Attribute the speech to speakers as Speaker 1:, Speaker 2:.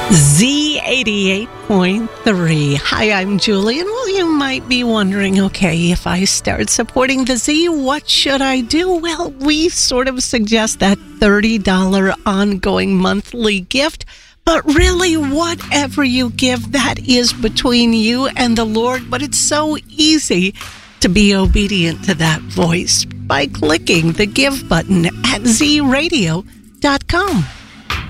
Speaker 1: Z88.3. Hi, I'm Julie, and well, you might be wondering, okay, if I start supporting the Z, what should I do? Well, we sort of suggest that $30 ongoing monthly gift, but really, whatever you give, that is between you and the Lord, but it's so easy to be obedient to that voice by clicking the give button at zradio.com.